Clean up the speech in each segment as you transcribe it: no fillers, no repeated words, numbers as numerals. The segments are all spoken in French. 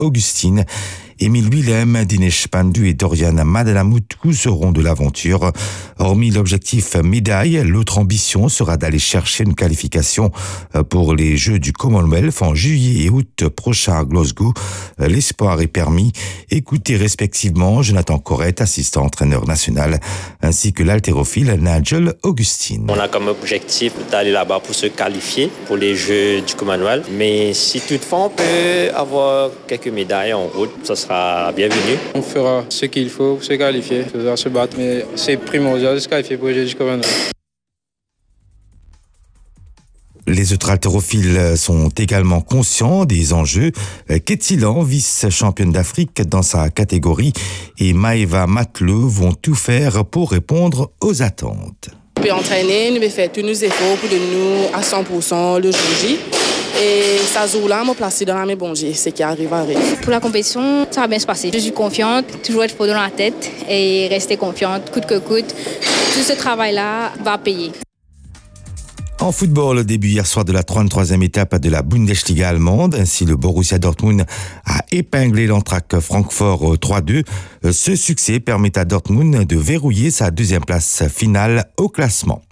Augustine. Émile Willem, Dinesh Pandey et Dorian Madanamutu seront de l'aventure. Hormis l'objectif médaille, l'autre ambition sera d'aller chercher une qualification pour les Jeux du Commonwealth en juillet et août prochain à Glasgow. L'espoir est permis. Écoutez respectivement Jonathan Corrette, assistant entraîneur national, ainsi que l'haltérophile Nigel Augustine. On a comme objectif d'aller là-bas pour se qualifier pour les Jeux du Commonwealth. Mais si toutefois on peut avoir quelques médailles en route, ça sera bienvenu. On fera ce qu'il faut pour se qualifier, on va se battre, mais c'est primordial de se qualifier pour les Jeux du Commonwealth. Les autres haltérophiles sont également conscients des enjeux. Kettilan, vice-championne d'Afrique dans sa catégorie, et Maëva Matelot vont tout faire pour répondre aux attentes. On peut entraîner, nous faire tous nos efforts pour nous à 100% le jour J. Et ça joue-là, me placer dans la main bon Dieu, ce qui arrive. Pour la compétition, ça va bien se passer. Je suis confiante, toujours être fort dans la tête et rester confiante, coûte que coûte. Tout ce travail-là va payer. En football, le début hier soir de la 33e étape de la Bundesliga allemande. Ainsi, le Borussia Dortmund a épinglé l'Eintracht Francfort 3-2. Ce succès permet à Dortmund de verrouiller sa deuxième place finale au classement.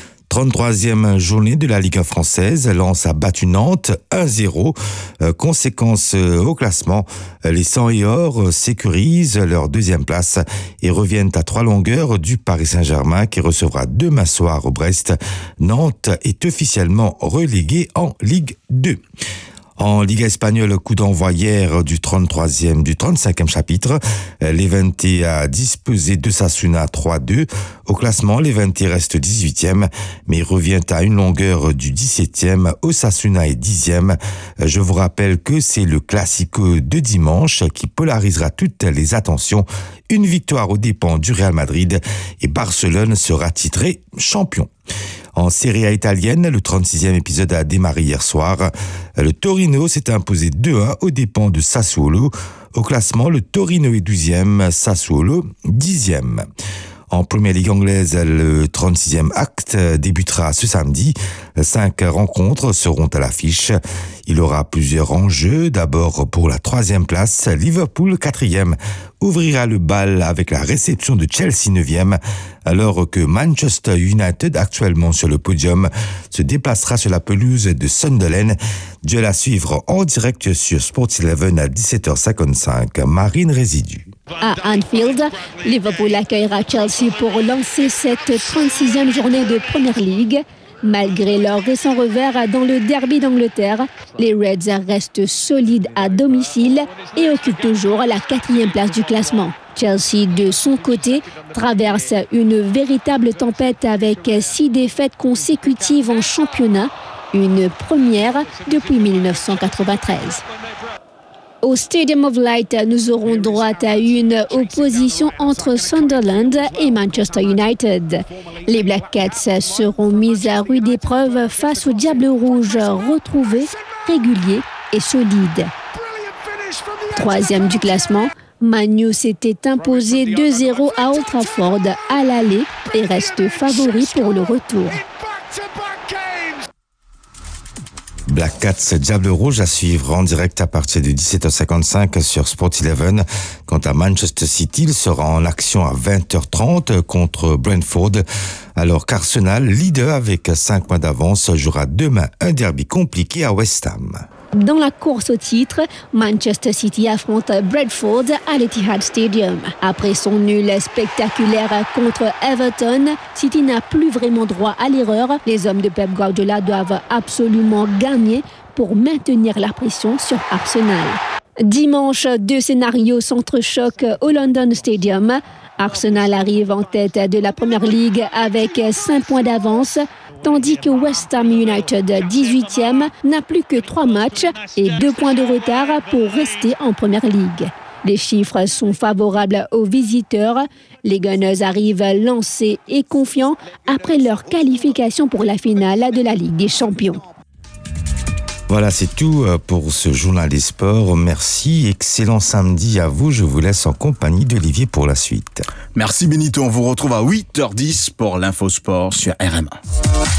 33e journée de la Ligue 1 française, Lens a battu Nantes 1-0. Conséquence au classement, les 100 et or sécurisent leur deuxième place et reviennent à 3 longueurs du Paris Saint-Germain qui recevra demain soir au Brest. Nantes est officiellement relégué en Ligue 2. En Ligue espagnole, coup d'envoi hier du 35e chapitre. Levante a disposé de Sasuna 3-2. Au classement, Levante reste 18e, mais revient à une longueur du 17e. Osasuna est 10e. Je vous rappelle que c'est le Classico de dimanche qui polarisera toutes les attentions. Une victoire aux dépens du Real Madrid et Barcelone sera titré champion. En Serie A italienne, le 36e épisode a démarré hier soir. Le Torino s'est imposé 2-1 aux dépens de Sassuolo. Au classement, le Torino est 12e, Sassuolo 10e. En Premier League anglaise, le 36e acte débutera ce samedi. 5 rencontres seront à l'affiche. Il aura plusieurs enjeux. D'abord, pour la 3e place, Liverpool 4e ouvrira le bal avec la réception de Chelsea 9e, alors que Manchester United, actuellement sur le podium, se déplacera sur la pelouse de Sunderland. Duel à suivre en direct sur Sports 11 à 17h55. Marine Résidu. À Anfield, Liverpool accueillera Chelsea pour lancer cette 36e journée de Premier League. Malgré leur récent revers dans le derby d'Angleterre, les Reds restent solides à domicile et occupent toujours la 4e place du classement. Chelsea, de son côté, traverse une véritable tempête avec 6 défaites consécutives en championnat, une première depuis 1993. Au Stadium of Light, nous aurons droit à une opposition entre Sunderland et Manchester United. Les Black Cats seront mis à rude épreuve face aux Diables Rouges retrouvés, réguliers et solides. 3e du classement, Man U s'était imposé 2-0 à Old Trafford à l'aller et reste favori pour le retour. Black Cats Diable Rouge à suivre en direct à partir de 17h55 sur Sport 11. Quant à Manchester City, il sera en action à 20h30 contre Brentford, alors qu'Arsenal, leader avec 5 points d'avance, jouera demain un derby compliqué à West Ham. Dans la course au titre, Manchester City affronte Brentford à l'Etihad Stadium. Après son nul spectaculaire contre Everton, City n'a plus vraiment droit à l'erreur. Les hommes de Pep Guardiola doivent absolument gagner pour maintenir la pression sur Arsenal. Dimanche, 2 scénarios s'entrechoquent au London Stadium. Arsenal arrive en tête de la Premier League avec 5 points d'avance, tandis que West Ham United, 18e, n'a plus que 3 matchs et 2 points de retard pour rester en Premier League. Les chiffres sont favorables aux visiteurs. Les Gunners arrivent lancés et confiants après leur qualification pour la finale de la Ligue des Champions. Voilà, c'est tout pour ce journal des sports. Merci, excellent samedi à vous. Je vous laisse en compagnie d'Olivier pour la suite. Merci Benito, on vous retrouve à 8h10 pour l'Infosport sur RMA.